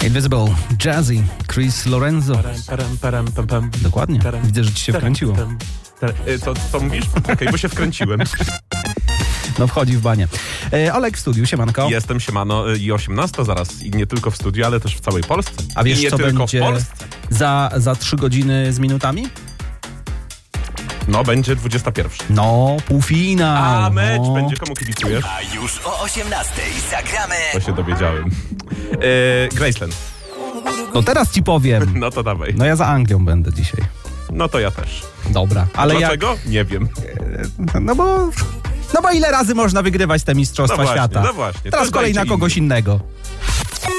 Invisible, Jazzy, Chris Lorenzo. Dokładnie. Widzę, że ci się wkręciło. Co mówisz? Okej, bo się wkręciłem. No wchodzi w banie. Olek w studiu, siemanko. Jestem, siemano, i 18 zaraz. I nie tylko w studiu, ale też w całej Polsce. A wiesz, I nie co tylko będzie w Polsce. za 3 godziny z minutami? No, będzie 21. No, półfinał. A mecz no. będzie, komu kibicujesz? A już o 18 zagramy. To się dowiedziałem. Graceland. No teraz ci powiem. No to dawaj. No ja za Anglią będę dzisiaj. No to ja też. Dobra. Ale Dlaczego? Nie wiem. No bo ile razy można wygrywać te mistrzostwa No właśnie, świata? no właśnie. Teraz To kolej na dajcie kogoś innym. innego.